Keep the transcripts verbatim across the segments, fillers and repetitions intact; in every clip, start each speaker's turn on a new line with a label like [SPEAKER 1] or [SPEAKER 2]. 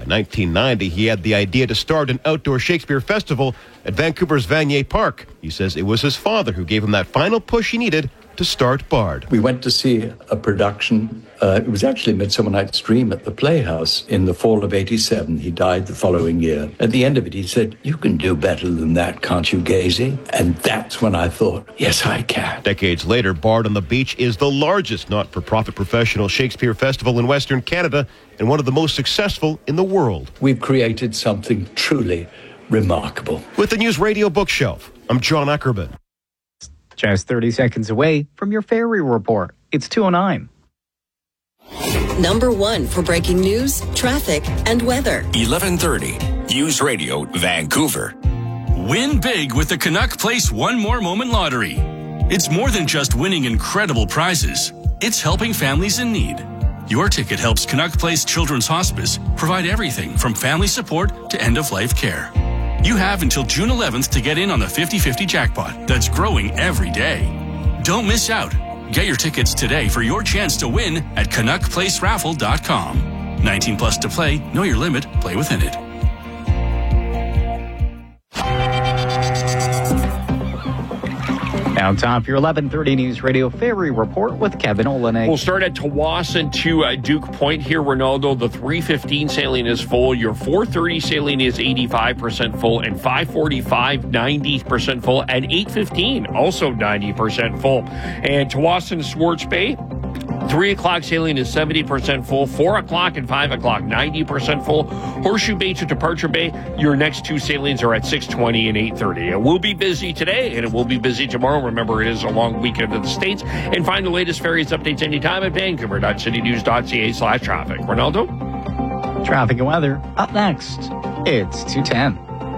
[SPEAKER 1] In nineteen ninety, he had the idea to start an outdoor Shakespeare festival at Vancouver's Vanier Park. He says it was his father who gave him that final push he needed to start Bard.
[SPEAKER 2] We went to see a production. Uh, it was actually Midsummer Night's Dream at the Playhouse in the fall of eighty-seven. He died the following year. At the end of it, he said, "You can do better than that, can't you, Gazy?" And that's when I thought, yes, I can.
[SPEAKER 1] Decades later, Bard on the Beach is the largest not-for-profit professional Shakespeare festival in Western Canada and one of the most successful in the world.
[SPEAKER 2] We've created something truly remarkable.
[SPEAKER 1] With the News Radio Bookshelf, I'm John Ackerman.
[SPEAKER 3] Just thirty seconds away from your ferry report. It's two oh nine.
[SPEAKER 4] Number one for breaking news, traffic, and weather.
[SPEAKER 5] eleven thirty. News Radio, Vancouver.
[SPEAKER 6] Win big with the Canuck Place One More Moment Lottery. It's more than just winning incredible prizes. It's helping families in need. Your ticket helps Canuck Place Children's Hospice provide everything from family support to end-of-life care. You have until June eleventh to get in on the fifty-fifty jackpot that's growing every day. Don't miss out. Get your tickets today for your chance to win at canuck place raffle dot com. nineteen plus to play. Know your limit. Play within it.
[SPEAKER 3] Now time for your eleven thirty News Radio Ferry Report with Kevin Olenek.
[SPEAKER 7] We'll start at Tawasin to uh, Duke Point here, Ronaldo. The three fifteen sailing is full. Your four thirty sailing is eighty-five percent full, and five forty-five, ninety percent full, and eight fifteen also ninety percent full. And Tawasin Swartz Bay, three o'clock sailing is seventy percent full. four o'clock and five o'clock, ninety percent full. Horseshoe Bay to Departure Bay, your next two sailings are at six twenty and eight thirty. It will be busy today, and it will be busy tomorrow. Remember, it is a long weekend of the States. And find the latest ferries updates anytime at vancouver dot city news dot c a slash traffic. Ronaldo?
[SPEAKER 3] Traffic and weather up next. It's two ten.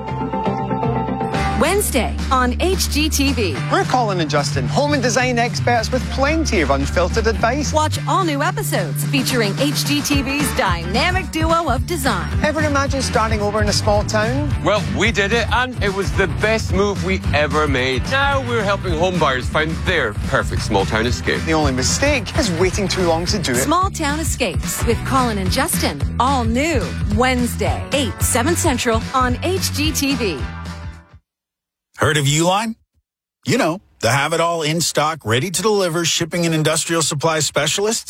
[SPEAKER 4] Wednesday on H G T V.
[SPEAKER 8] We're Colin and Justin, home and design experts with plenty of unfiltered advice.
[SPEAKER 4] Watch all new episodes featuring H G T V's dynamic duo of design.
[SPEAKER 8] Ever imagine starting over in a small town?
[SPEAKER 9] Well, we did it, and it was the best move we ever made. Now we're helping home buyers find their perfect small town escape.
[SPEAKER 8] The only mistake is waiting too long to do it.
[SPEAKER 4] Small Town Escapes with Colin and Justin. All new Wednesday, eight, seven Central on H G T V.
[SPEAKER 10] Heard of Uline? You know, the have-it-all in stock, ready-to-deliver shipping and industrial supply specialists.